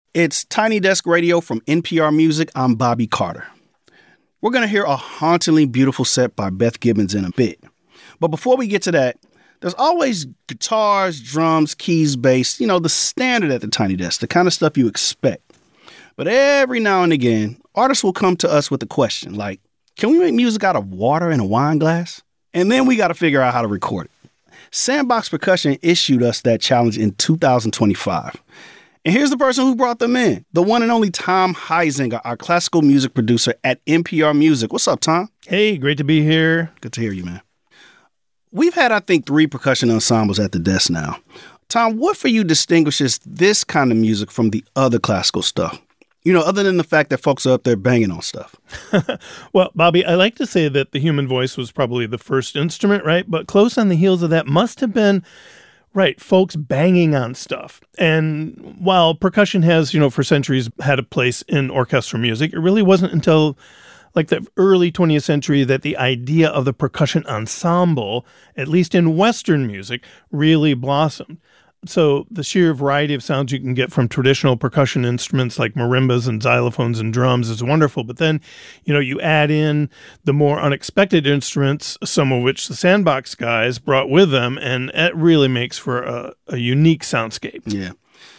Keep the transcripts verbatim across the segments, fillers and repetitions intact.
It's Tiny Desk Radio from N P R Music. I'm Bobby Carter. We're going to hear a hauntingly beautiful set by Beth Gibbons in a bit. But before we get to that, there's always guitars, drums, keys, bass, you know, the standard at the Tiny Desk, the kind of stuff you expect. But every now and again, artists will come to us with a question like, can we make music out of water in a wine glass? And then we got to figure out how to record it. Sandbox Percussion issued us that challenge in two thousand twenty-five. And here's the person who brought them in, the one and only Tom Heisinger, our classical music producer at N P R Music. What's up, Tom? Hey, great to be here. Good to hear you, man. We've had, I think, three percussion ensembles at the desk now. Tom, what for you distinguishes this kind of music from the other classical stuff? You know, other than the fact that folks are up there banging on stuff. Well, Bobby, I like to say that the human voice was probably the first instrument, right? But close on the heels of that must have been, right, folks banging on stuff. And while percussion has, you know, for centuries had a place in orchestral music, it really wasn't until like the early twentieth century that the idea of the percussion ensemble, at least in Western music, really blossomed. So the sheer variety of sounds you can get from traditional percussion instruments like marimbas and xylophones and drums is wonderful. But then, you know, you add in the more unexpected instruments, some of which the Sandbox guys brought with them, and it really makes for a, a unique soundscape. Yeah.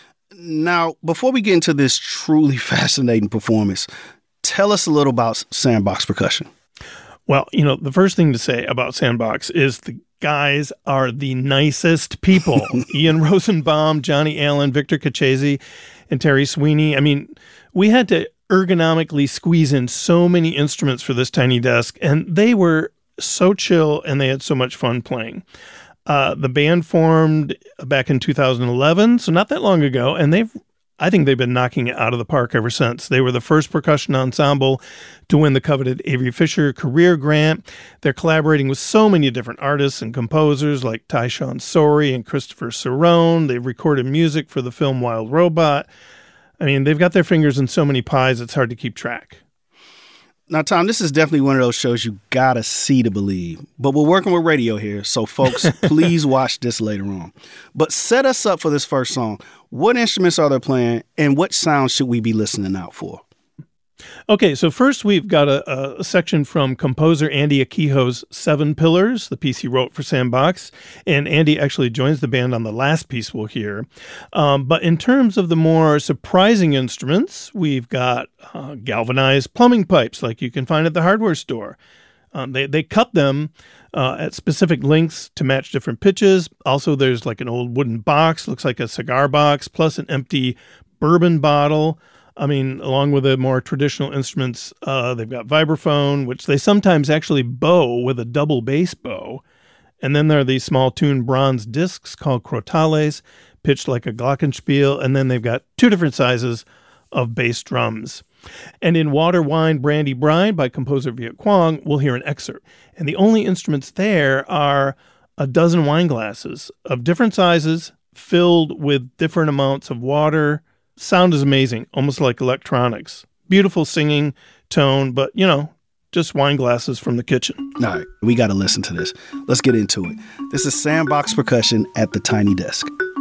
Now, before we get into this truly fascinating performance, tell us a little about Sandbox Percussion. Well, you know, the first thing to say about Sandbox is the guys are the nicest people. Ian Rosenbaum, Johnny Allen, Victor Cachese, and Terry Sweeney. I mean, we had to ergonomically squeeze in so many instruments for this tiny desk, and they were so chill and they had so much fun playing. Uh, the band formed back in two thousand eleven, so not that long ago, and they've I think they've been knocking it out of the park ever since. They were the first percussion ensemble to win the coveted Avery Fisher Career Grant. They're collaborating with so many different artists and composers like Tyshawn Sorey and Christopher Cerrone. They've recorded music for the film Wild Robot. I mean, they've got their fingers in so many pies, it's hard to keep track. Now, Tom, this is definitely one of those shows you gotta see to believe. But we're working with radio here, so folks, please watch this later on. But set us up for this first song. What instruments are they playing, and what sounds should we be listening out for? Okay, so first we've got a, a section from composer Andy Akiho's Seven Pillars, the piece he wrote for Sandbox, and Andy actually joins the band on the last piece we'll hear. Um, but in terms of the more surprising instruments, we've got uh, galvanized plumbing pipes like you can find at the hardware store. Um, they, they cut them uh, at specific lengths to match different pitches. Also, there's like an old wooden box, looks like a cigar box, plus an empty bourbon bottle. I mean, along with the more traditional instruments, uh, they've got vibraphone, which they sometimes actually bow with a double bass bow. And then there are these small tuned bronze discs called crotales, pitched like a glockenspiel. And then they've got two different sizes of bass drums. And in Water, Wine, Brandy, Brine by composer Viet Quang, we'll hear an excerpt. And the only instruments there are a dozen wine glasses of different sizes filled with different amounts of water. Sound is amazing, almost like electronics. Beautiful singing, tone, but, you know, just wine glasses from the kitchen. All right, we got to listen to this. Let's get into it. This is Sandbox Percussion at the Tiny Desk.